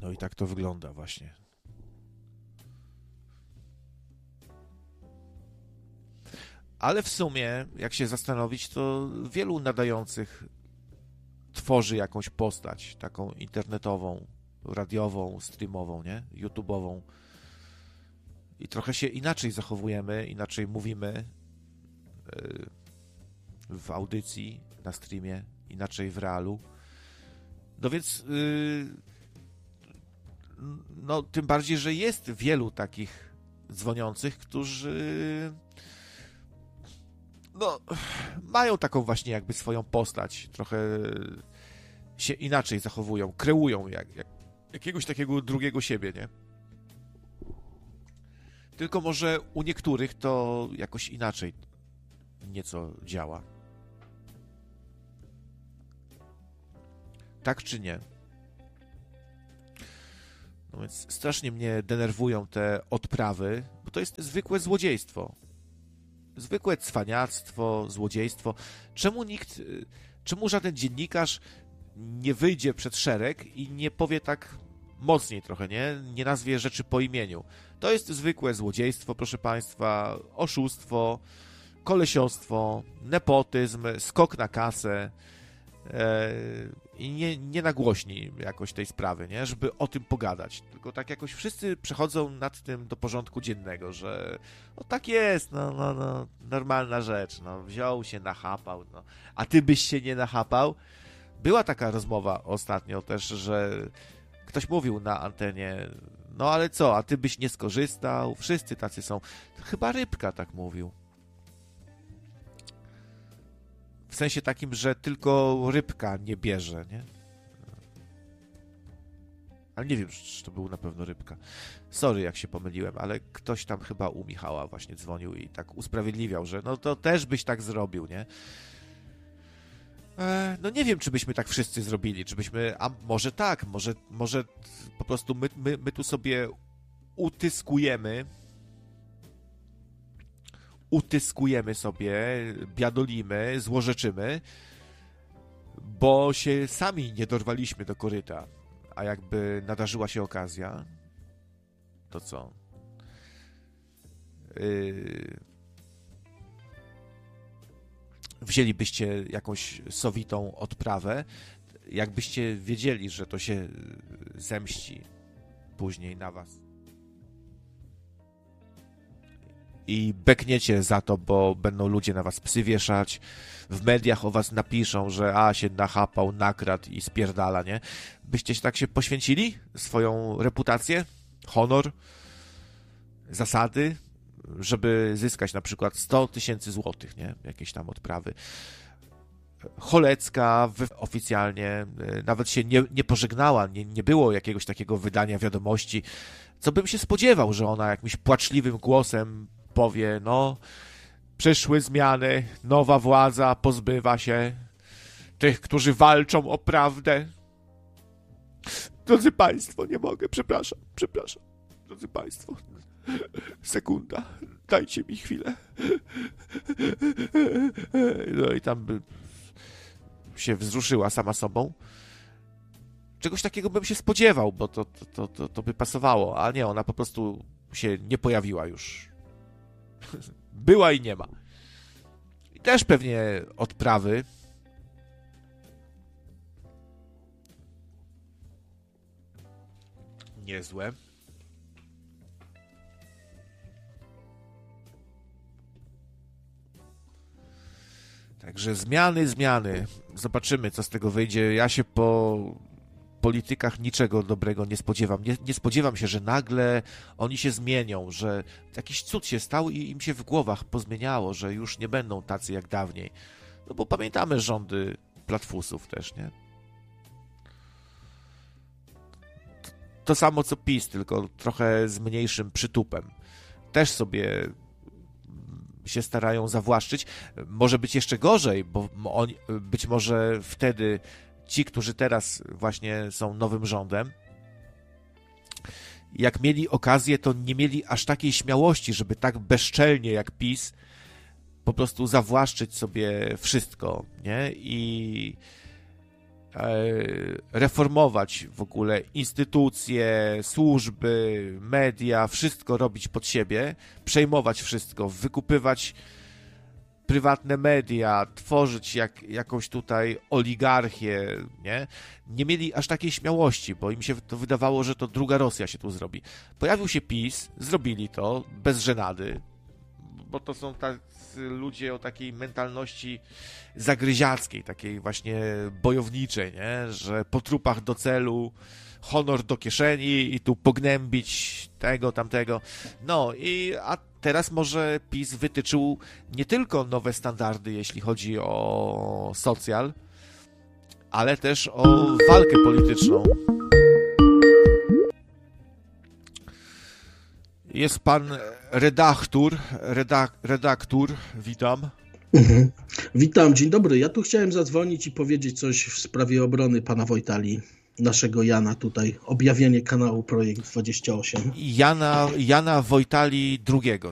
No i tak to wygląda właśnie. Ale w sumie, jak się zastanowić, to wielu nadających tworzy jakąś postać, taką internetową, radiową, streamową, nie? YouTube'ową. I trochę się inaczej zachowujemy, inaczej mówimy w audycji, na streamie, inaczej w realu. No więc no tym bardziej, że jest wielu takich dzwoniących, którzy no mają taką właśnie jakby swoją postać, trochę się inaczej zachowują, kreują jakiegoś takiego drugiego siebie, nie? Tylko może u niektórych to jakoś inaczej nieco działa. Tak czy nie? No więc strasznie mnie denerwują te odprawy, bo to jest zwykłe złodziejstwo. Zwykłe cwaniactwo, złodziejstwo. Czemu żaden dziennikarz nie wyjdzie przed szereg i nie powie tak mocniej trochę, nie? Nie nazwie rzeczy po imieniu. To jest zwykłe złodziejstwo, proszę Państwa, oszustwo, kolesiostwo, nepotyzm, skok na kasę i nie nagłośni jakoś tej sprawy, nie? Żeby o tym pogadać. Tylko tak jakoś wszyscy przechodzą nad tym do porządku dziennego, że no tak jest, no, normalna rzecz, no, wziął się, nachapał, no. A ty byś się nie nachapał? Była taka rozmowa ostatnio też, że ktoś mówił na antenie, no ale co, a ty byś nie skorzystał? Wszyscy tacy są. Chyba Rybka tak mówił. W sensie takim, że tylko Rybka nie bierze, nie? Ale nie wiem, czy to był na pewno Rybka. Sorry, jak się pomyliłem, ale ktoś tam chyba u Michała właśnie dzwonił i tak usprawiedliwiał, że no to też byś tak zrobił, nie? No nie wiem, czy byśmy tak wszyscy zrobili, czy byśmy, a może tak, może po prostu my tu sobie utyskujemy sobie, biadolimy, złorzeczymy, bo się sami nie dorwaliśmy do koryta, a jakby nadarzyła się okazja, to co? Wzięlibyście jakąś sowitą odprawę, jakbyście wiedzieli, że to się zemści później na was. I bekniecie za to, bo będą ludzie na was psy wieszać, w mediach o was napiszą, że się nachapał, nakradł i spierdala, nie? Byście tak się poświęcili? Swoją reputację? Honor? Zasady? Żeby zyskać na przykład 100 000 złotych, nie? Jakieś tam odprawy. Cholecka oficjalnie nawet się nie pożegnała, nie było jakiegoś takiego wydania wiadomości, co bym się spodziewał, że ona jakimś płaczliwym głosem powie, no, przyszły zmiany, nowa władza pozbywa się tych, którzy walczą o prawdę. Drodzy Państwo, nie mogę, przepraszam. Drodzy Państwo, sekunda, dajcie mi chwilę. No i tam by się wzruszyła sama sobą. Czegoś takiego bym się spodziewał, bo to by pasowało, a nie, ona po prostu się nie pojawiła już. Była i nie ma. I też pewnie odprawy. Niezłe. Także zmiany. Zobaczymy, co z tego wyjdzie. Ja się po politykach niczego dobrego nie spodziewam. Nie spodziewam się, że nagle oni się zmienią, że jakiś cud się stał i im się w głowach pozmieniało, że już nie będą tacy jak dawniej. No bo pamiętamy rządy platfusów też, nie? To samo co PiS, tylko trochę z mniejszym przytupem. Też sobie się starają zawłaszczyć. Może być jeszcze gorzej, bo oni, być może wtedy ci, którzy teraz właśnie są nowym rządem, jak mieli okazję, to nie mieli aż takiej śmiałości, żeby tak bezczelnie jak PiS po prostu zawłaszczyć sobie wszystko, nie? reformować w ogóle instytucje, służby, media, wszystko robić pod siebie, przejmować wszystko, wykupywać prywatne media, tworzyć jakąś tutaj oligarchię, nie? Nie mieli aż takiej śmiałości, bo im się to wydawało, że to druga Rosja się tu zrobi. Pojawił się PiS, zrobili to bez żenady, bo to są tacy ludzie o takiej mentalności zagryziackiej, takiej właśnie bojowniczej, nie? Że po trupach do celu, honor do kieszeni i tu pognębić tego, tamtego. No a teraz może PiS wytyczył nie tylko nowe standardy, jeśli chodzi o socjal, ale też o walkę polityczną. Jest pan redaktor, witam. Witam, dzień dobry. Ja tu chciałem zadzwonić i powiedzieć coś w sprawie obrony pana Wojtali, naszego Jana tutaj. Objawienie kanału Projekt 28. Jana Wojtali II,